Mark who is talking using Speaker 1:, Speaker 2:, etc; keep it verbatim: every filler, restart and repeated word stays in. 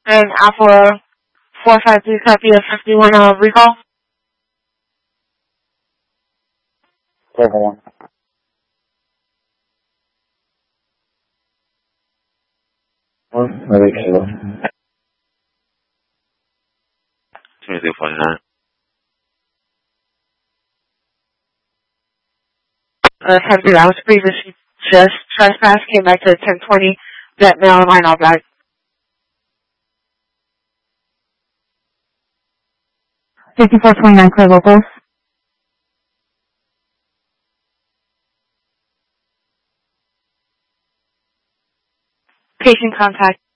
Speaker 1: And Alpha four five three, copy of fifty-one uh, recall.
Speaker 2: Level one. One, maybe kilo.
Speaker 3: twenty-two forty-nine.
Speaker 1: Uh, ten three, I was previously just trespassed, came back to ten twenty, that mail line all back.
Speaker 4: fifty-four twenty-nine, clear locals.
Speaker 1: Patient contact.